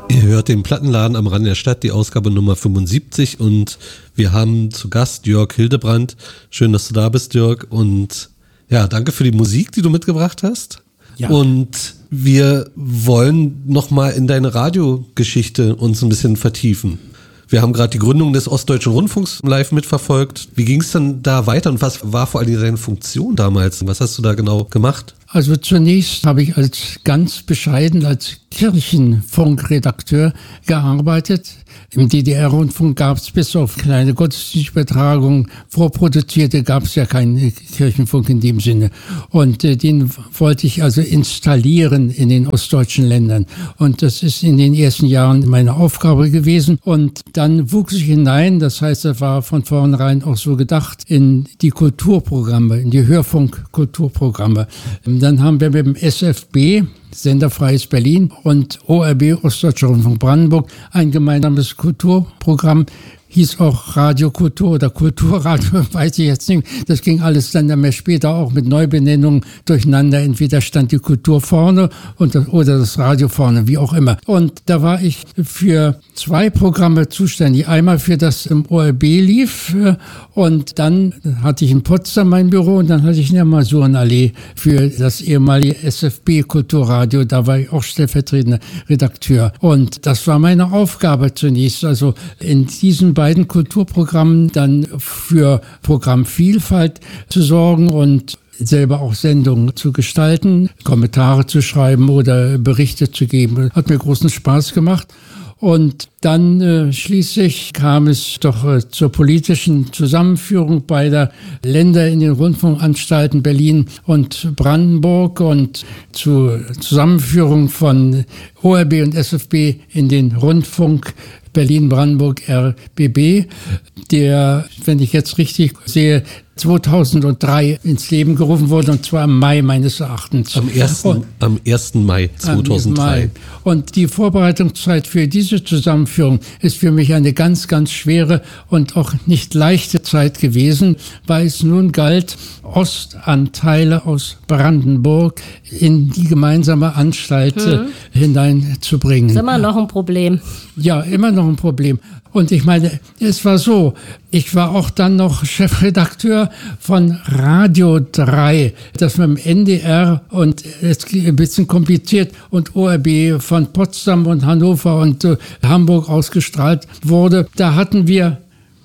Ihr hört den Plattenladen am Rande der Stadt, die Ausgabe Nummer 75 und wir haben zu Gast Jörg Hildebrandt. Schön, dass du da bist, Jörg, und ja, danke für die Musik, die du mitgebracht hast. Ja. Und wir wollen nochmal in deine Radiogeschichte uns ein bisschen vertiefen. Wir haben gerade die Gründung des Ostdeutschen Rundfunks live mitverfolgt. Wie ging es denn da weiter und was war vor allem deine Funktion damals? Was hast du da genau gemacht? Also zunächst habe ich als Kirchenfunkredakteur gearbeitet. Im DDR-Rundfunk gab es bis auf kleine Gottesdienstübertragungen, vorproduzierte, gab es ja keinen Kirchenfunk in dem Sinne. Und den wollte ich also installieren in den ostdeutschen Ländern. Und das ist in den ersten Jahren meine Aufgabe gewesen. Und dann wuchs ich hinein, das heißt, das war von vornherein auch so gedacht, in die Kulturprogramme, in die Hörfunk-Kulturprogramme. Dann haben wir mit dem SFB, Senderfreies Berlin, und ORB, Ostdeutscher Rundfunk Brandenburg, ein gemeinsames Kulturprogramm, hieß auch Radiokultur oder Kulturradio, weiß ich jetzt nicht. Das ging alles dann mehr später auch mit Neubenennungen durcheinander. Entweder stand die Kultur vorne oder das Radio vorne, wie auch immer. Und da war ich für 2 Programme zuständig. Einmal für das im ORB lief und dann hatte ich in Potsdam mein Büro und dann hatte ich in der Masurenallee für das ehemalige SFB Kulturradio. Da war ich auch stellvertretender Redakteur. Und das war meine Aufgabe zunächst. Also in diesen beiden Kulturprogrammen dann für Programmvielfalt zu sorgen und selber auch Sendungen zu gestalten, Kommentare zu schreiben oder Berichte zu geben. Hat mir großen Spaß gemacht. Und dann schließlich kam es doch zur politischen Zusammenführung beider Länder in den Rundfunkanstalten Berlin und Brandenburg und zur Zusammenführung von ORB und SFB in den Rundfunk Berlin-Brandenburg RBB, der, wenn ich jetzt richtig sehe, 2003 ins Leben gerufen wurde, und zwar im Mai meines Erachtens. Am 1. Mai 2003. Und die Vorbereitungszeit für diese Zusammenführung ist für mich eine ganz, ganz schwere und auch nicht leichte Zeit gewesen, weil es nun galt, Ostanteile aus Brandenburg in die gemeinsame Anstalt hineinzubringen. Ist immer noch ein Problem. Ja, immer noch ein Problem. Und ich meine, es war so, ich war auch dann noch Chefredakteur von Radio 3, das mit dem NDR und jetzt ein bisschen kompliziert und ORB von Potsdam und Hannover und Hamburg ausgestrahlt wurde. Da hatten wir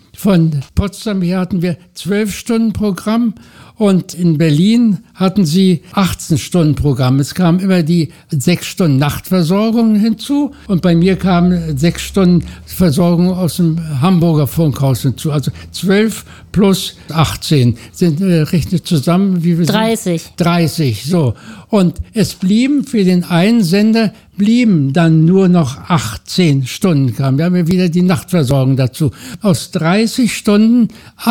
von Potsdam her 12 Stunden Programm und in Berlin hatten sie 18 Stunden Programm. Es kamen immer die 6 Stunden Nachtversorgung hinzu und bei mir kamen 6 Stunden Versorgung aus dem Hamburger Funkhaus hinzu. Also 12 plus 18 sind rechnet zusammen, wie wir 30. Sind? 30, so. Und es blieben für den einen Sender dann nur noch 18 Stunden kamen. Wir haben ja wieder die Nachtversorgung dazu. Aus 30 Stunden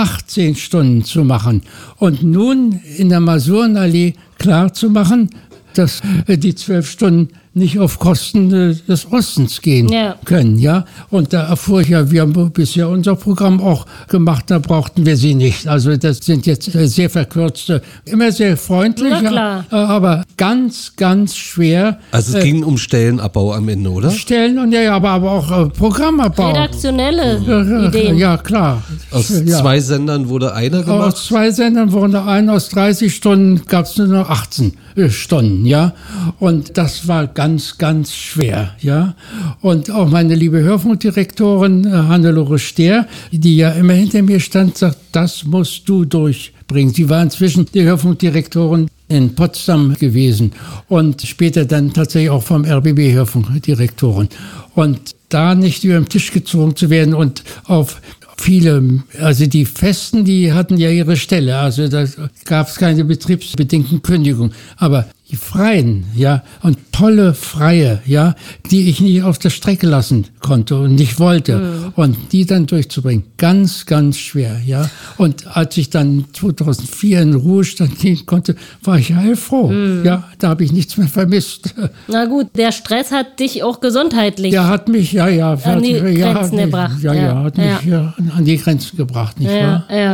18 Stunden zu machen. Und nun in der Masurenallee klar zu machen, dass die 12 Stunden nicht auf Kosten des Ostens gehen können, ja. Und da erfuhr ich ja, wir haben bisher unser Programm auch gemacht, da brauchten wir sie nicht. Also das sind jetzt sehr verkürzte, immer sehr freundlich, aber ganz, ganz schwer. Also es ging um Stellenabbau am Ende, oder? Stellen und aber auch Programmabbau. Redaktionelle Ideen. Ja, klar. Aus 2 Sendern wurde einer gemacht? Aus 2 Sendern wurde einer, aus 30 Stunden gab es nur noch 18 Stunden, ja. Und das war ganz, ganz schwer, ja. Und auch meine liebe Hörfunkdirektorin Hannelore Stehr, die ja immer hinter mir stand, sagt, das musst du durchbringen. Sie war inzwischen die Hörfunkdirektorin in Potsdam gewesen und später dann tatsächlich auch vom RBB Hörfunkdirektorin. Und da nicht über den Tisch gezogen zu werden und auf viele, also die Festen, die hatten ja ihre Stelle, also da gab es keine betriebsbedingten Kündigungen, aber die Freien, ja, und tolle Freie, ja, die ich nicht auf der Strecke lassen konnte und nicht wollte. Und die dann durchzubringen, ganz, ganz schwer, ja. Und als ich dann 2004 in den Ruhestand gehen konnte, war ich heilfroh. Ja, da habe ich nichts mehr vermisst. Na gut, der Stress hat dich auch gesundheitlich hat mich, an die Grenzen gebracht. Hat mich an die Grenzen gebracht, nicht wahr? Ja.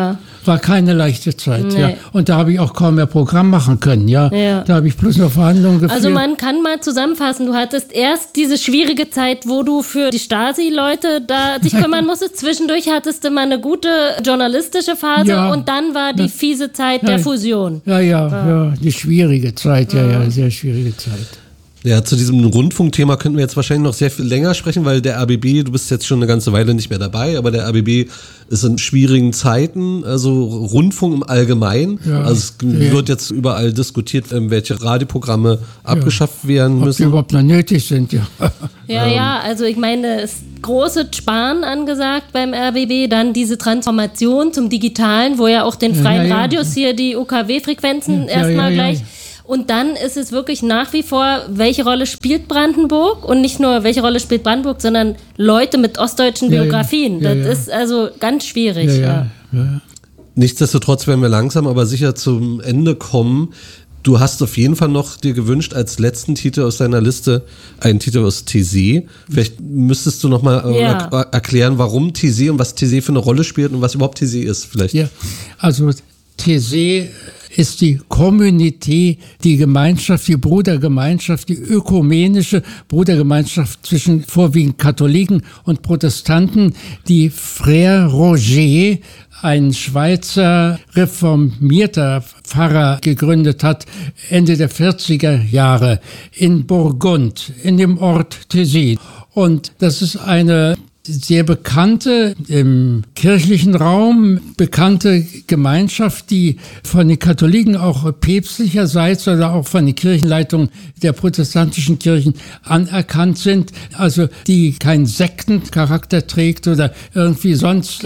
war keine leichte Zeit. Nee. Ja. Und da habe ich auch kaum mehr Programm machen können. Ja. Da habe ich bloß noch Verhandlungen geführt. Also man kann mal zusammenfassen, du hattest erst diese schwierige Zeit, wo du für die Stasi-Leute da dich kümmern musstest. Zwischendurch hattest du mal eine gute journalistische Phase und dann war die fiese Zeit der Fusion. Ja, die schwierige Zeit, sehr schwierige Zeit. Ja, zu diesem Rundfunkthema könnten wir jetzt wahrscheinlich noch sehr viel länger sprechen, weil der RBB, du bist jetzt schon eine ganze Weile nicht mehr dabei, aber der RBB ist in schwierigen Zeiten, also Rundfunk im Allgemeinen. Ja, also es wird jetzt überall diskutiert, welche Radioprogramme abgeschafft werden müssen. Ob die überhaupt noch nötig sind, Ja, also ich meine, es ist große Sparen angesagt beim RBB, dann diese Transformation zum Digitalen, wo ja auch den freien Radios hier die UKW-Frequenzen erstmal gleich... Und dann ist es wirklich nach wie vor, welche Rolle spielt Brandenburg? Und nicht nur, welche Rolle spielt Brandenburg, sondern Leute mit ostdeutschen Biografien. Das ist also ganz schwierig. Nichtsdestotrotz werden wir langsam aber sicher zum Ende kommen. Du hast auf jeden Fall noch dir gewünscht, als letzten Titel aus deiner Liste, einen Titel aus Taizé. Vielleicht müsstest du noch mal erklären, warum Taizé und was Taizé für eine Rolle spielt und was überhaupt Taizé ist vielleicht. Ja, also Taizé ist die Community, die Gemeinschaft, die Brudergemeinschaft, die ökumenische Brudergemeinschaft zwischen vorwiegend Katholiken und Protestanten, die Frère Roger, ein Schweizer reformierter Pfarrer, gegründet hat, Ende der 40er Jahre in Burgund, in dem Ort Taizé. Und das ist eine sehr bekannte, im kirchlichen Raum bekannte Gemeinschaft, die von den Katholiken auch päpstlicherseits oder auch von den Kirchenleitungen der protestantischen Kirchen anerkannt sind, also die keinen Sektencharakter trägt oder irgendwie sonst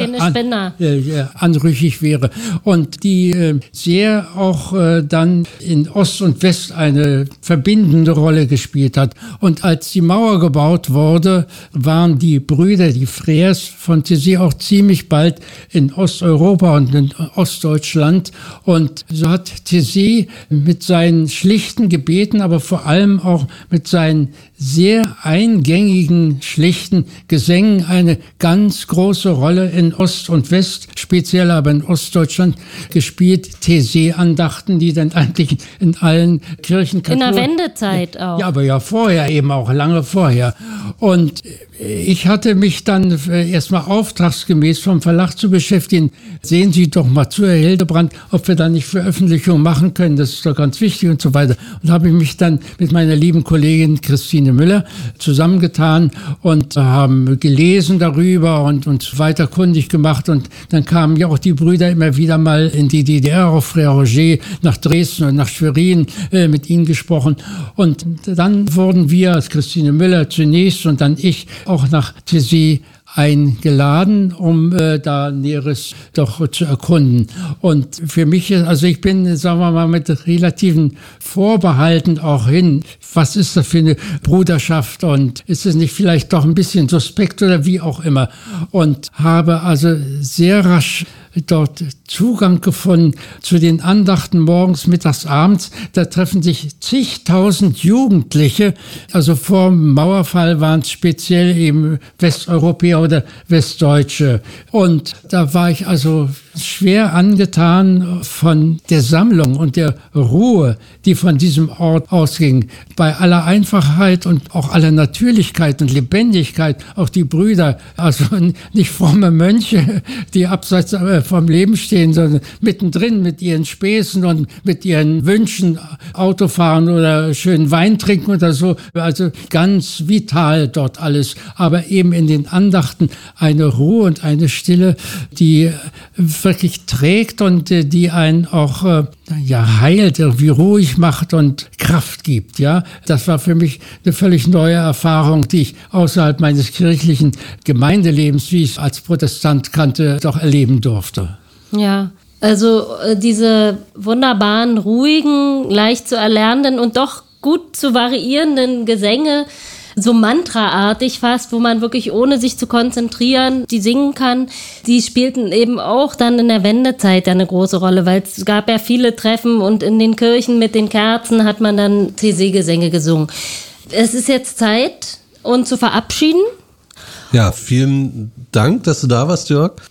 anrüchig wäre und die sehr auch dann in Ost und West eine verbindende Rolle gespielt hat. Und als die Mauer gebaut wurde, waren die Brüder, die Frères von Taizé auch ziemlich bald in Osteuropa und in Ostdeutschland. Und so hat Taizé mit seinen schlichten Gebeten, aber vor allem auch mit seinen sehr eingängigen, schlichten Gesängen eine ganz große Rolle in Ost und West, speziell aber in Ostdeutschland gespielt. Taizé-Andachten, die dann eigentlich in allen Kirchen... In der Wendezeit auch. Ja, aber vorher eben auch, lange vorher. Und ich hatte mich dann erstmal auftragsgemäß vom Verlag zu beschäftigen. Sehen Sie doch mal zu, Herr Hildebrand, ob wir da nicht Veröffentlichungen machen können. Das ist doch ganz wichtig und so weiter. Und habe ich mich dann mit meiner lieben Kollegin Christine Müller zusammengetan und haben gelesen darüber und uns weiter kundig gemacht. Und dann kamen ja auch die Brüder immer wieder mal in die DDR, auf Frère Roger, nach Dresden und nach Schwerin, mit ihnen gesprochen. Und dann wurden wir, als Christine Müller zunächst und dann ich, auch nach Taizé eingeladen, um da Näheres doch zu erkunden. Und für mich, also ich bin, sagen wir mal, mit relativen Vorbehalten auch hin. Was ist das für eine Bruderschaft und ist es nicht vielleicht doch ein bisschen suspekt oder wie auch immer? Und habe also sehr rasch dort Zugang gefunden zu den Andachten morgens, mittags, abends. Da treffen sich zigtausend Jugendliche. Also vor dem Mauerfall waren es speziell eben Westeuropäer oder Westdeutsche. Und da war ich also schwer angetan von der Sammlung und der Ruhe, die von diesem Ort ausging. Bei aller Einfachheit und auch aller Natürlichkeit und Lebendigkeit, auch die Brüder, also nicht fromme Mönche, die abseits vom Leben stehen, sondern mittendrin mit ihren Späßen und mit ihren Wünschen, Autofahren oder schön Wein trinken oder so. Also ganz vital dort alles. Aber eben in den Andachten eine Ruhe und eine Stille, die wirklich trägt und die einen auch heilt, irgendwie ruhig macht und Kraft gibt. Ja, das war für mich eine völlig neue Erfahrung, die ich außerhalb meines kirchlichen Gemeindelebens, wie ich es als Protestant kannte, doch erleben durfte. Ja, also diese wunderbaren, ruhigen, leicht zu erlernenden und doch gut zu variierenden Gesänge, so mantraartig fast, wo man wirklich ohne sich zu konzentrieren, die singen kann, die spielten eben auch dann in der Wendezeit eine große Rolle, weil es gab ja viele Treffen und in den Kirchen mit den Kerzen hat man dann Taizé-Gesänge gesungen. Es ist jetzt Zeit, uns zu verabschieden. Ja, vielen Dank, dass du da warst, Jörg.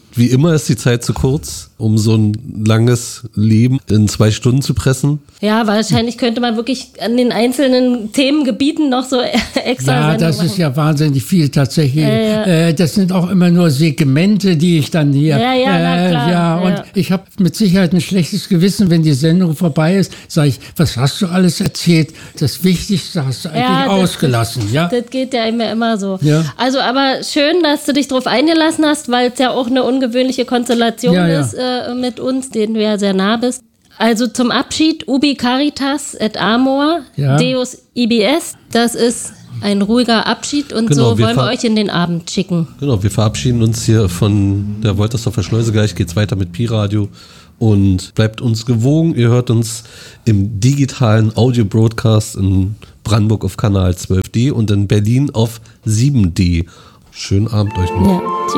wie immer ist die Zeit zu kurz, um so ein langes Leben in 2 Stunden zu pressen. Ja, wahrscheinlich könnte man wirklich an den einzelnen Themengebieten noch so extra Ja, Sendungen das machen. ist ja wahnsinnig viel tatsächlich. Das sind auch immer nur Segmente, die ich dann hier... Ja, na klar. Und ich habe mit Sicherheit ein schlechtes Gewissen, wenn die Sendung vorbei ist, sage ich, was hast du alles erzählt? Das Wichtigste hast du eigentlich ausgelassen. Das geht ja immer so. Ja. Also, aber schön, dass du dich drauf eingelassen hast, weil es ja auch eine ungewöhnliche Konstellation ist mit uns, denen du ja sehr nah bist. Also zum Abschied, Ubi Caritas et Amor, Deus IBS, das ist ein ruhiger Abschied und so wollen wir euch in den Abend schicken. Genau, wir verabschieden uns hier von der Woltersdorfer Schleuse. Gleich geht's weiter mit Pi-Radio und bleibt uns gewogen. Ihr hört uns im digitalen Audio-Broadcast in Brandenburg auf Kanal 12D und in Berlin auf 7D. Schönen Abend euch noch. Ja, tschüss.